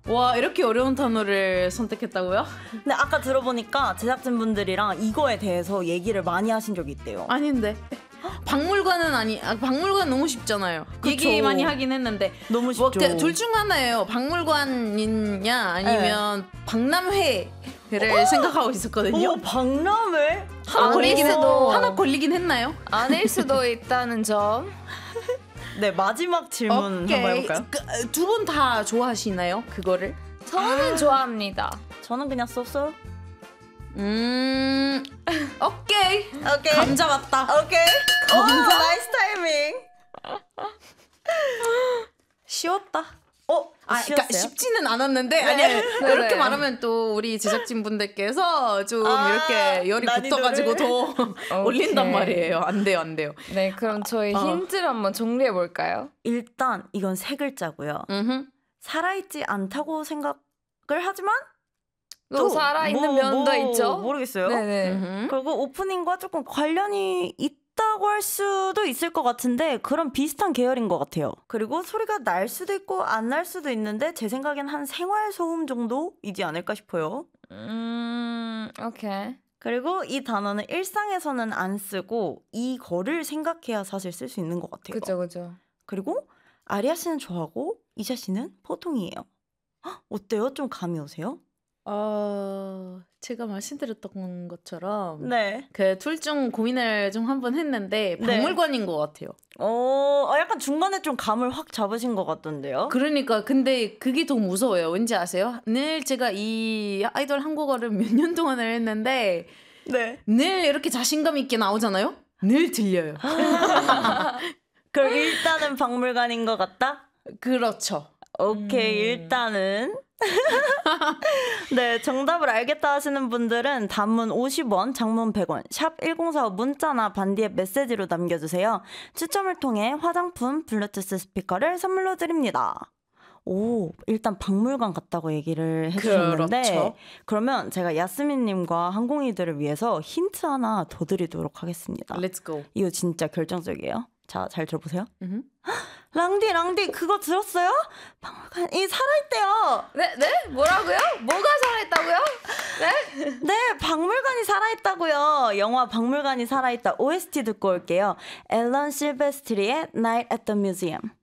와, 이렇게 어려운 단어를 선택했다고요? 근데 아까 들어보니까 제작진분들이랑 이거에 대해서 얘기를 많이 하신 적이 있대요. 아닌데. 박물관 너무 쉽잖아요. 그쵸. 얘기 많이 하긴 했는데 너무 쉽죠. 둘 중 하나예요. 박물관이냐 아니면 박람회를 생각하고 있었거든요. 오, 박람회? 하나 걸리긴 했나요? 아닐 수도 있다는 점. 네, 마지막 질문 한번 해볼까요? 두 분 다 좋아하시나요? 그거를? 저는 좋아합니다. 저는 그냥 썼어요. 오케이. 감 잡았다. 오케이. 오, 나이스 타이밍. 쉬웠다. 쉬웠어요? 그러니까 쉽지는 않았는데 네. 아니 이렇게 네. 말하면 또 우리 제작진 분들께서 좀 이렇게 열이 난이도를? 붙어가지고 더 올린단 말이에요. 안 돼요. 네, 그럼 저희 힌트를 한번 정리해 볼까요? 일단 이건 세 글자고요. 살아있지 않다고 생각을 하지만 또 살아있는 면도 있죠. 모르겠어요. 네네. 그리고 오프닝과 조금 관련이 있다고 할 수도 있을 것 같은데 그런 비슷한 계열인 것 같아요. 그리고 소리가 날 수도 있고 안 날 수도 있는데 제 생각엔 한 생활 소음 정도이지 않을까 싶어요. 오케이. 그리고 이 단어는 일상에서는 안 쓰고 이거를 생각해야 사실 쓸 수 있는 것 같아요. 그죠. 그리고 아리아 씨는 좋아하고 이샤 씨는 보통이에요. 헉, 어때요? 좀 감이 오세요? 제가 말씀드렸던 것처럼 네. 그 둘 중 고민을 좀 한번 했는데 박물관인 것 같아요. 약간 중간에 좀 감을 확 잡으신 것 같던데요? 그러니까 근데 그게 더 무서워요. 왠지 아세요? 늘 제가 이 아이돌 한국어를 몇 년 동안을 했는데 네. 늘 이렇게 자신감 있게 나오잖아요? 늘 들려요. 그럼 일단은 박물관인 것 같다? 그렇죠. 오케이, 일단은. 네, 정답을 알겠다 하시는 분들은 단문 50원, 장문 100원, 샵 1045 문자나 반디앱 메시지로 남겨주세요. 추첨을 통해 화장품, 블루투스 스피커를 선물로 드립니다. 오, 일단 박물관 갔다고 얘기를 해주셨는데 그렇죠. 그러면 제가 야스민님과 항공이들을 위해서 힌트 하나 더 드리도록 하겠습니다. Let's go. 이거 진짜 결정적이에요. 자, 잘 들어보세요. 랑디 그거 들었어요? 박물관이 살아있대요. 네? 뭐라고요? 뭐가 살아있다고요? 네? 네, 박물관이 살아있다고요. 영화 박물관이 살아있다 OST 듣고 올게요. 앨런 실베스트리의 Night at the Museum.